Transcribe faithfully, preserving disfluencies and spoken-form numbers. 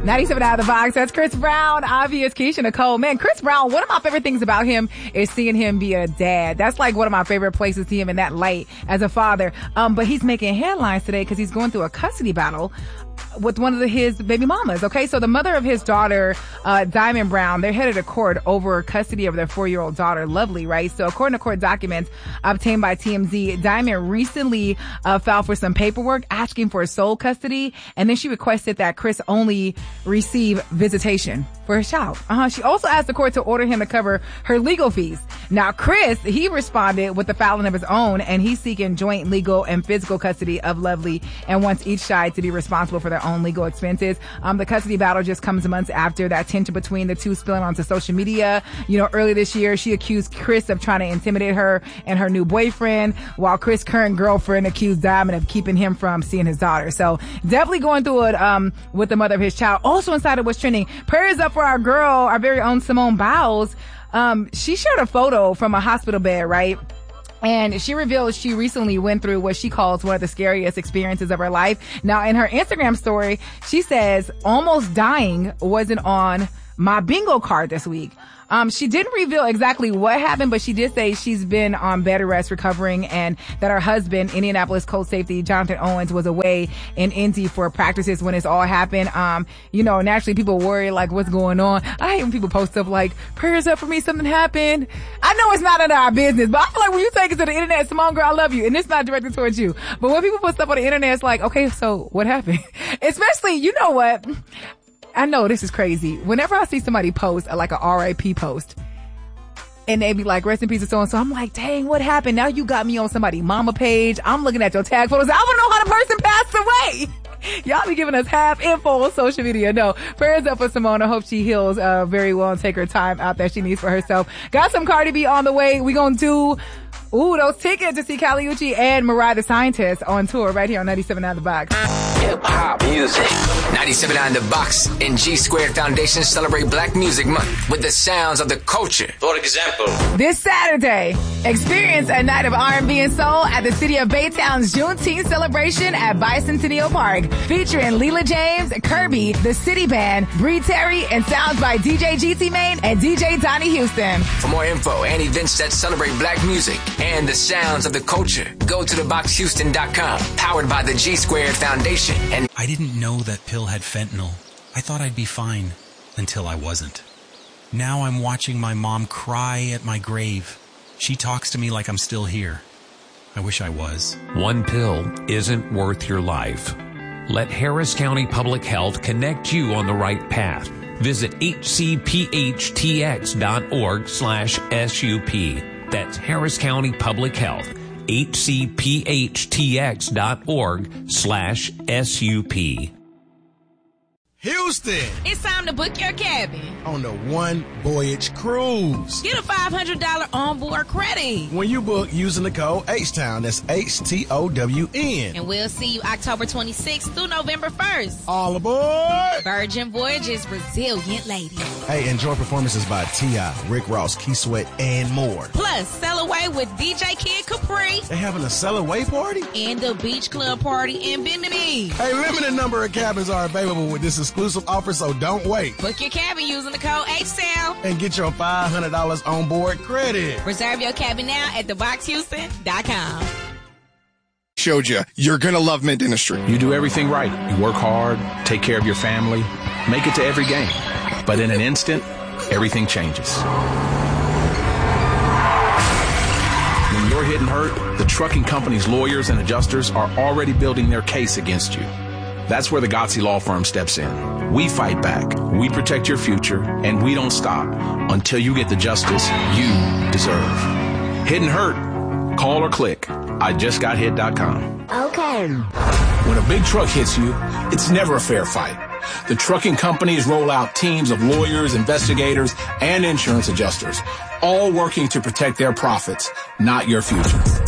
ninety-seven out of the box. That's Chris Brown. Obvious, Keisha Nicole. Man, Chris Brown, one of my favorite things about him is seeing him be a dad. That's like one of my favorite places to see him in that light as a father. Um, but he's making headlines today because he's going through a custody battle with one of the, his baby mamas. Okay, so the mother of his daughter, uh, Diamond Brown, they're headed to court over custody of their four-year-old daughter, Lovely, right? So according to court documents obtained by T M Z, Diamond recently uh, filed for some paperwork asking for sole custody, and then she requested that Chris only receive visitation for his child. Uh-huh. She also asked the court to order him to cover her legal fees. Now, Chris, he responded with the filing of his own, and he's seeking joint legal and physical custody of Lovely and wants each side to be responsible for their own legal expenses. Um, the custody battle just comes months after that tension between the two spilling onto social media. You know, earlier this year, she accused Chris of trying to intimidate her and her new boyfriend, while Chris' current girlfriend accused Diamond of keeping him from seeing his daughter. So definitely going through it um, with the mother of his child. Also inside of what's trending, prayers up for our girl, our very own Simone Biles. Um, she shared a photo from a hospital bed, right? And she revealed she recently went through what she calls one of the scariest experiences of her life. Now, in her Instagram story, she says, almost dying wasn't on my bingo card this week. Um, she didn't reveal exactly what happened, but she did say she's been on bed rest recovering, and that her husband, Indianapolis Colts safety Jonathan Owens, was away in Indy for practices when this all happened. Um, you know, naturally people worry, like, what's going on? I hate when people post stuff like, prayers up for me, something happened. I know it's not none of our business, but I feel like when you take it to the internet, Simone girl, I love you, and it's not directed towards you. But when people put stuff on the internet, it's like, okay, so what happened? Especially, you know what? I know this is crazy. Whenever I see somebody post a, like a R I P post, and they be like, rest in peace and so and so, I'm like, dang, what happened? Now you got me on somebody's mama page. I'm looking at your tag photos. I want to know how the person passed away. Y'all be giving us half info on social media. No, prayers up for Simone. I hope she heals uh, very well and take her time out that she needs for herself. Got some Cardi B on the way. We gonna do ooh those tickets to see Kali Uchis and Mariah the Scientist on tour right here on ninety-seven out of the box. Hip hop music. ninety-seven out of the box and G Squared Foundation celebrate Black Music Month with the sounds of the culture. For example, this Saturday, experience a night of R and B and soul at the City of Baytown's Juneteenth celebration at Bicentennial Park, featuring Leela James, Kirby, the City Band, Bree Terry, and sounds by D J G T Main and D J Donnie Houston. For more info and events that celebrate Black music and the sounds of the culture, go to the box houston dot com. Powered by the G Squared Foundation. And I didn't know that pill had fentanyl. I thought I'd be fine until I wasn't. Now I'm watching my mom cry at my grave. She talks to me like I'm still here. I wish I was. One pill isn't worth your life. Let Harris County Public Health connect you on the right path. Visit H C P H T X dot org slash S U P. That's Harris County Public Health. H C P H T X dot org slash S U P. Houston! It's time to book your cabin on the One Voyage Cruise. Get a five hundred dollars onboard credit when you book using the code H-Town. That's H T O W N. And we'll see you October twenty-sixth through November first. All aboard! Virgin Voyages, resilient ladies. Hey, enjoy performances by T I, Rick Ross, Key Sweat, and more. Plus, sail away with D J Kid Capri. They having a sail away party? And the Beach Club party in Bend Beach. Hey, limited number of cabins are available with this exclusive offer, so don't wait. Book your cabin using the code H-Town and get your five hundred dollars onboard credit. Reserve your cabin now at the box houston dot com. Showed you, you're gonna love Mint Dentistry. You do everything right. You work hard, take care of your family, make it to every game. But in an instant, everything changes. When you're hit and hurt, the trucking company's lawyers and adjusters are already building their case against you. That's where the Godsey Law Firm steps in. We fight back, we protect your future, and we don't stop until you get the justice you deserve. Hit and hurt? Call or click I just got hit dot com. Okay. When a big truck hits you, it's never a fair fight. The trucking companies roll out teams of lawyers, investigators, and insurance adjusters, all working to protect their profits, not your future.